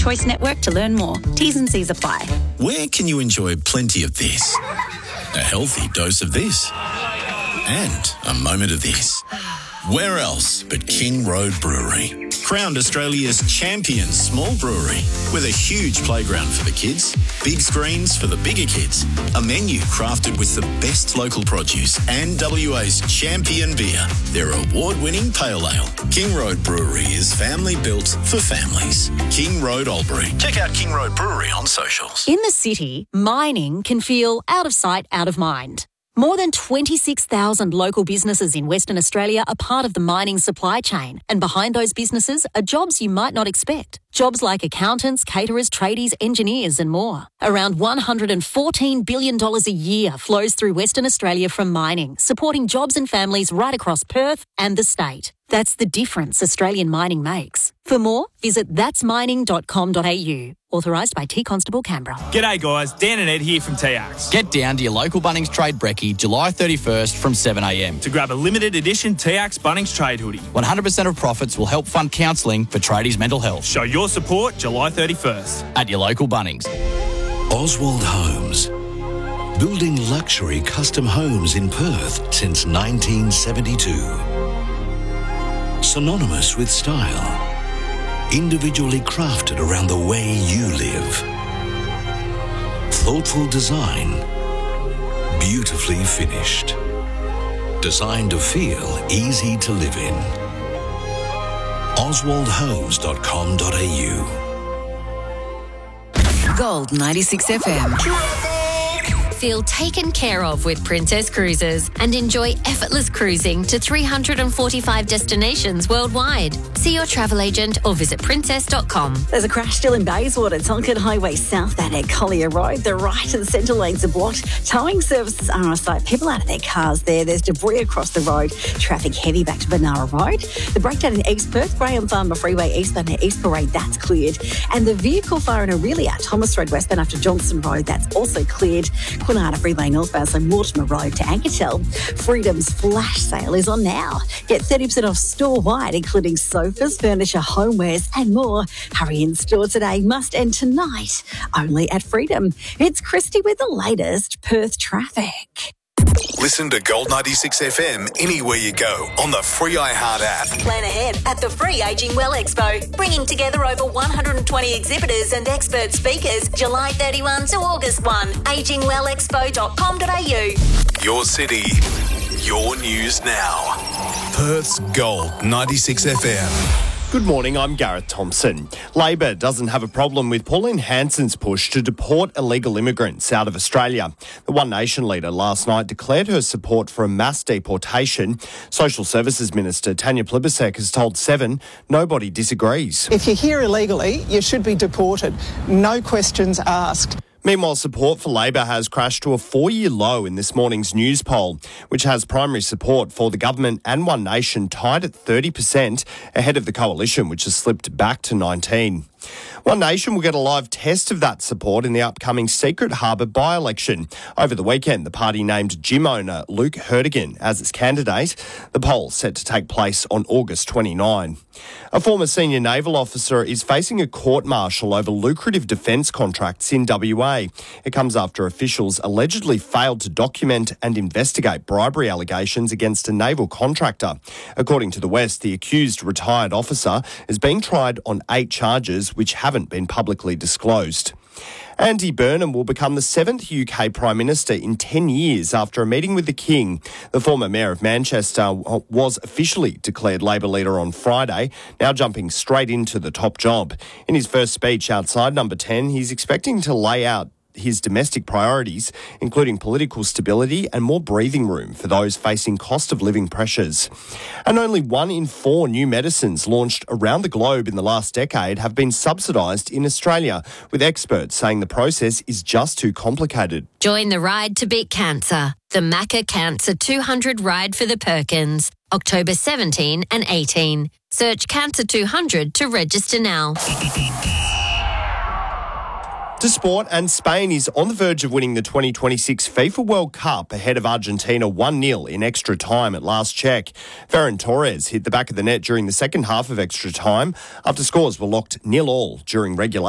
Choice Network to learn more. T's and C's apply. Where can you enjoy plenty of this? A healthy dose of this? And a moment of this? Where else but King Road Brewery? Crowned Australia's champion small brewery with a huge playground for the kids, big screens for the bigger kids, a menu crafted with the best local produce and WA's champion beer, their award-winning pale ale. King Road Brewery is family built for families. King Road Albury. Check out King Road Brewery on socials. In the city, mining can feel out of sight, out of mind. More than 26,000 local businesses in Western Australia are part of the mining supply chain, and behind those businesses are jobs you might not expect. Jobs like accountants, caterers, tradies, engineers and more. Around $114 billion a year flows through Western Australia from mining, supporting jobs and families right across Perth and the state. That's the difference Australian mining makes. For more, visit thatsmining.com.au. Authorised by T Constable Canberra. G'day guys, Dan and Ed here from TX. Get down to your local Bunnings Trade Brekkie July 31st from 7am. To grab a limited edition TX Bunnings Trade hoodie. 100% of profits will help fund counselling for tradies' mental health. Show your support July 31st. At your local Bunnings. Oswald Homes. Building luxury custom homes in Perth since 1972. Synonymous with style. Individually crafted around the way you live. Thoughtful design. Beautifully finished. Designed to feel easy to live in. oswaldhomes.com.au. Gold 96 FM. Feel taken care of with Princess Cruises and enjoy effortless cruising to 345 destinations worldwide. See your travel agent or visit princess.com. There's a crash still in Bayswater, Tonkin Highway southbound at Collier Road. The right and centre lanes are blocked. Towing services are on site. People out of their cars there. There's debris across the road. Traffic heavy back to Benara Road. The breakdown in East Perth, Graham Farmer Freeway eastbound at East Parade, that's cleared. And the vehicle fire in Aurelia, Thomas Road westbound after Johnson Road, that's also cleared. Quinata Freeway northbound, so Mortimer Road to Ankertel. Freedom's flash sale is on now. Get 30% off store-wide, including sofas, furniture, homewares and more. Hurry in store today, must end tonight, only at Freedom. It's Christy with the latest Perth traffic. Listen to Gold 96 FM anywhere you go on the free iHeart app. Plan ahead at the free Ageing Well Expo, bringing together over 120 exhibitors and expert speakers July 31 to August 1. agingwellexpo.com.au. Your city, your news now. Perth's Gold 96 FM. Good morning, I'm Gareth Thompson. Labor doesn't have a problem with Pauline Hanson's push to deport illegal immigrants out of Australia. The One Nation leader last night declared her support for a mass deportation. Social Services Minister Tanya Plibersek has told Seven nobody disagrees. If you're here illegally, you should be deported. No questions asked. Meanwhile, support for Labor has crashed to a 4-year low in this morning's news poll, which has primary support for the government and One Nation tied at 30%, ahead of the coalition, which has slipped back to 19%. One Nation will get a live test of that support in the upcoming Secret Harbour by-election. Over the weekend, the party named gym owner Luke Hertigan as its candidate. The poll set to take place on August 29. A former senior naval officer is facing a court-martial over lucrative defence contracts in WA. It comes after officials allegedly failed to document and investigate bribery allegations against a naval contractor. According to the West, the accused retired officer is being tried on 8 charges which haven't been publicly disclosed. Andy Burnham will become the 7th UK Prime Minister in 10 years after a meeting with the King. The former Mayor of Manchester was officially declared Labor leader on Friday, now jumping straight into the top job. In his first speech outside Number 10, he's expecting to lay out his domestic priorities, including political stability and more breathing room for those facing cost of living pressures. And only 1 in 4 new medicines launched around the globe in the last decade have been subsidised in Australia, with experts saying the process is just too complicated. Join the ride to beat cancer. The Macca Cancer 200 Ride for the Perkins, October 17 and 18. Search Cancer 200 to register now. To sport, and Spain is on the verge of winning the 2026 FIFA World Cup ahead of Argentina 1-0 in extra time at last check. Ferran Torres hit the back of the net during the second half of extra time after scores were locked 0-0 during regulation.